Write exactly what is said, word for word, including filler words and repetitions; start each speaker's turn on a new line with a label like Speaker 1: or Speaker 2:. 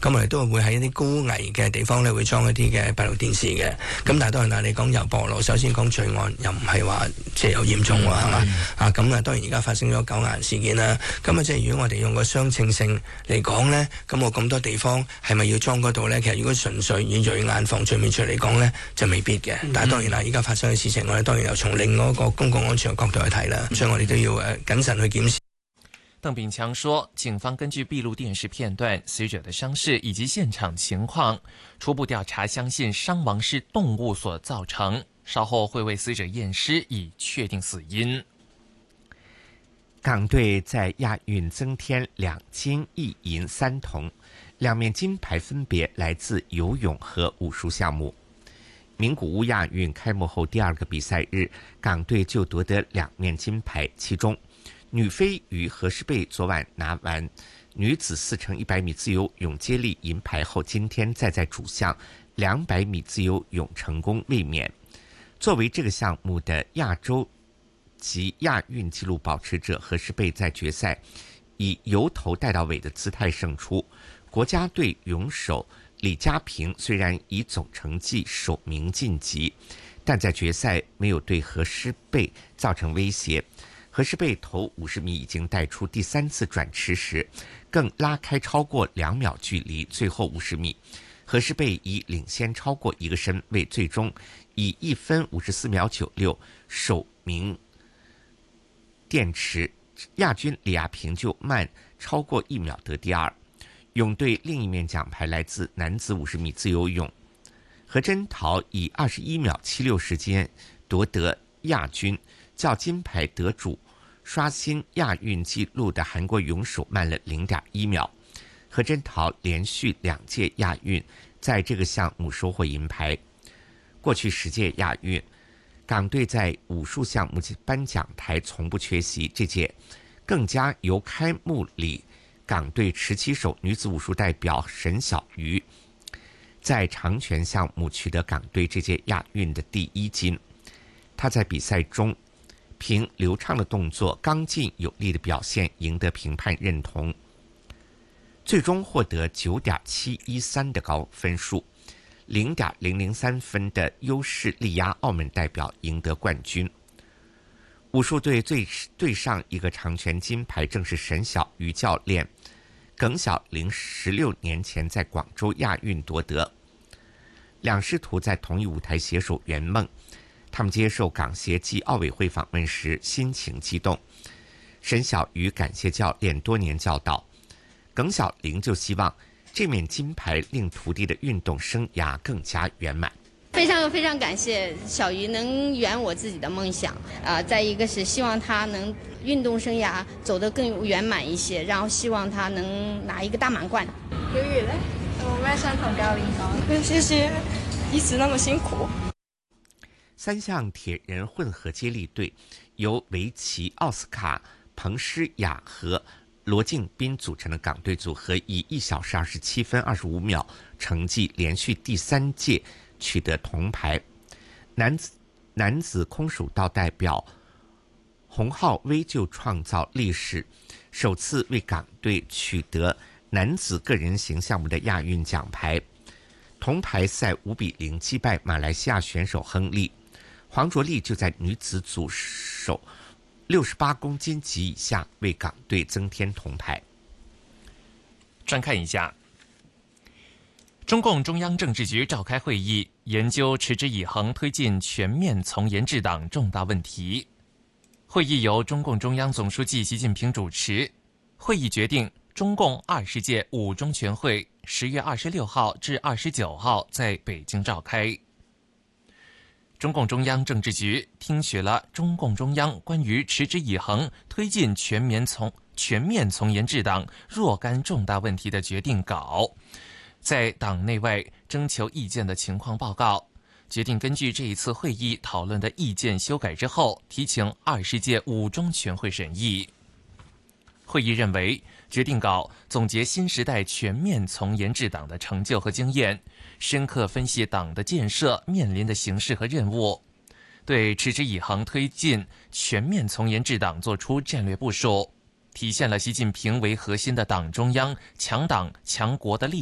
Speaker 1: 咁我哋都會喺一啲高危嘅地方咧，會裝一啲嘅閉路電視嘅。咁但係當然啦，你講由博羅，首先講罪案又唔係話即係有嚴重喎，係嘛？啊咁啊，當然而家發生咗九眼事件啦。咁啊，即係如果我哋用個相稱性嚟講咧，咁我咁多地方係咪要裝嗰度咧？其實如果純粹以銳眼防罪免罪嚟講咧，就未必嘅。但係當然啦，而家發生嘅事情，我哋當然又從另外一個公共安全嘅角度去睇啦。所以我哋都要誒謹慎去檢視。
Speaker 2: 鄧炳強說，警方根據閉路電視片段、死者的傷勢以及現場情況，初步調查相信傷亡是動物所造成，稍後會為死者驗屍以確定死因。
Speaker 3: 港隊在亞運增添兩金一銀三銅，兩面金牌分別來自游泳和武術項目。名古屋亞運開幕後第二個比賽日，港隊就奪得兩面金牌，其中女飛魚何詩蓓昨晚拿完女子四乘一百米自由泳接力銀牌後，今天再在主項兩百米自由泳成功衛冕。作為這個項目的亞洲及亞運紀錄保持者，何詩蓓在決賽以由頭帶到尾的姿態勝出。國家隊泳手李嘉平雖然以總成績首名晉級，但在決賽沒有對何詩蓓造成威脅。何詩蓓頭五十米已經帶出第三次轉池時，更拉開超過兩秒距離。最後五十米，何詩蓓以領先超過一個身位，最終以一分五十四秒九六首名墊池。亞軍李亞平就慢超過一秒得第二。泳隊另一面獎牌來自男子五十米自由泳，何真桃以二十一秒七六時間奪得亞軍，較金牌得主刷新亞運紀錄的韓國泳手慢了零點一秒。何真桃連續兩屆亞運在這個項目收穫銀牌。過去十屆亞運，港隊在武術項目頒獎台從不缺席，這屆更加由開幕禮港隊持旗手女子武術代表沈小瑜在長拳項目取得港隊這屆亞運的第一金。她在比賽中憑流暢的動作、剛勁有力的表現贏得評判認同，最終獲得九點七一三的高分數，零點零零三分的優勢力壓澳門代表贏得冠軍。武術隊最對上一個長拳金牌正是沈小瑜教練耿小玲十六年前在廣州亞運奪得，兩師徒在同一舞台攜手圓夢。他們接受港協暨奧委會訪問時心情激動，沈小瑜感謝教練多年教導，耿小玲就希望這面金牌令徒弟的運動生涯更加圓滿。
Speaker 4: 非常非常感謝小瑜能圓我自己的夢想，啊、呃，再一個是希望他能運動生涯走得更圓滿一些，然後希望他能拿一個大滿貫。
Speaker 5: 小瑜呢，有冇咩想同教練講？謝謝，一直那麼辛苦。
Speaker 3: 三項鐵人混合接力隊由圍棋奧斯卡、彭詩雅和羅敬斌組成的港隊組合，以一小時二十七分二十五秒成績連續第三屆取得銅牌。男子男子空手道代表洪浩威就創造歷史，首次為港隊取得男子個人型項目的亞運獎牌。銅牌賽五比零擊敗馬來西亞選手亨利。黃卓麗就在女子組手六十八公斤級以下為港隊增添銅牌。
Speaker 2: 專看一下，中共中央政治局召開會議，研究持之以恆推進全面從嚴治黨重大問題。會議由中共中央總書記習近平主持。會議決定，中共二十屆五中全會十月二十六號至二十九號在北京召開。中共中央政治局聽取了中共中央關於持之以恆推進全面從全面從嚴治黨若干重大問題的決定稿，在黨內外徵求意見的情況報告，決定根據這一次會議討論的意見修改之後，提請二十屆五中全會審議。會議認為，決定稿總結新時代全面從嚴治黨的成就和經驗，深刻分析黨的建設面臨的形勢和任務，對持之以恆推進全面從嚴治黨作出戰略部署，體現了習近平為核心的黨中央強黨強國的立